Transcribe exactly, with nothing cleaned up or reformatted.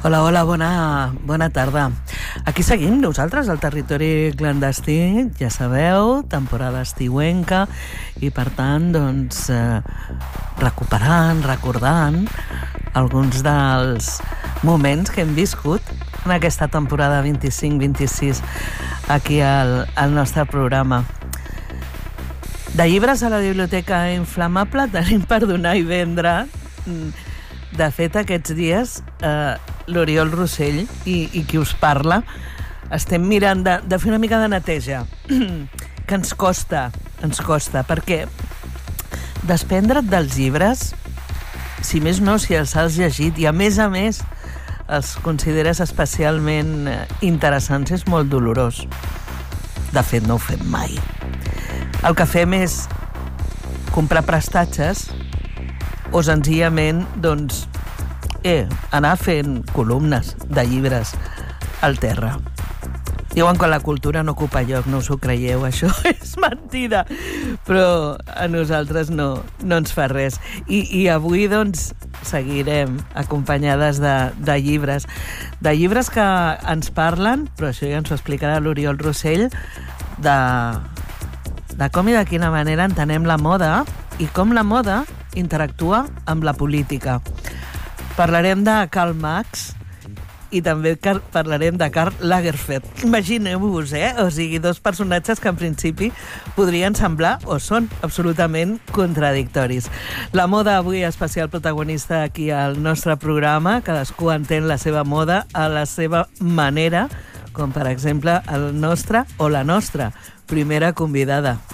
Hola, hola, bona, bona tarda. Aquí seguim nosaltres, al territori clandestí, ja sabeu, temporada estiuenca, i per tant, doncs, eh, recuperant, recordant alguns dels moments que hem viscut en aquesta temporada vint-i-cinc vint-i-sis aquí al, al nostre programa. De llibres a la biblioteca inflamable tenim per donar i vendre. De fet, aquests dies, eh, l'Oriol Rossell i, i qui us parla estem mirant de, de fer una mica de neteja, que ens costa, ens costa, perquè desprendre't dels llibres, si més no, si els has llegit, i a més a més els consideres especialment interessants, és molt dolorós. De fet, no ho fem mai. El que fem és comprar prestatges o senzillament, doncs, eh, anar fent columnes de llibres al terra. Diuen que la cultura no ocupa lloc, no us ho creieu, això és mentida, però a nosaltres no, no ens fa res. I, i avui, doncs, seguirem acompanyades de, de llibres, de llibres que ens parlen, però això ja ens ho explicarà l'Oriol Rossell, de, de com i de quina manera entenem la moda i com la moda interactua amb la política. Parlarem de Karl Marx i també parlarem de Karl Lagerfeld. Imagineu-vos, eh? O sigui, dos personatges que en principi podrien semblar o són absolutament contradictoris. La moda avui especial protagonista aquí al nostre programa. Cadascú entén la seva moda a la seva manera, com per exemple el nostre o la nostra primera convidada.